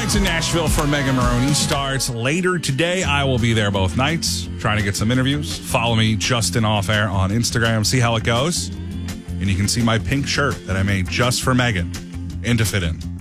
Nights in Nashville for Megan Maroney starts later today. I will be there both nights trying to get some interviews. Follow me, Justin Off Air, on Instagram. See how it goes. And you can see my pink shirt that I made just for Megan and to fit in.